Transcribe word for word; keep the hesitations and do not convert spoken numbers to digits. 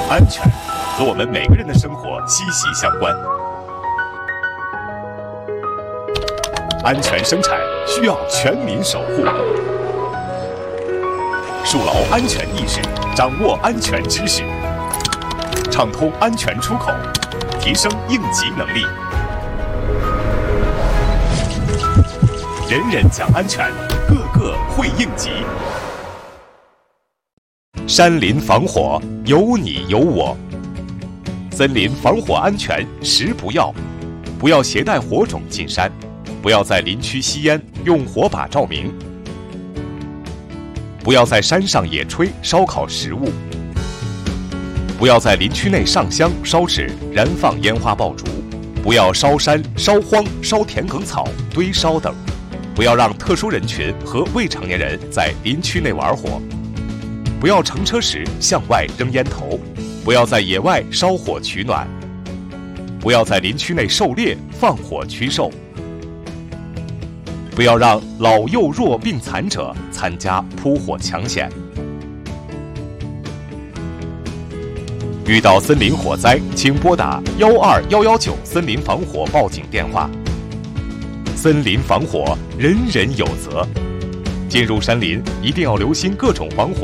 安全和我们每个人的生活息息相关。安全生产需要全民守护，树牢安全意识，掌握安全知识，畅通安全出口，提升应急能力。人人讲安全，个个会应急。山林防火，有你有我。森林防火安全十不要：不要携带火种进山，不要在林区吸烟，用火把照明，不要在山上野炊烧烤食物，不要在林区内上香烧纸燃放烟花爆竹，不要烧山烧荒烧田埂草堆烧等，不要让特殊人群和未成年人在林区内玩火，不要乘车时向外扔烟头，不要在野外烧火取暖，不要在林区内狩猎放火驱兽，不要让老幼弱病残者参加扑火抢险。遇到森林火灾，请拨打幺二幺幺九森林防火报警电话。森林防火，人人有责。进入山林一定要留心各种防火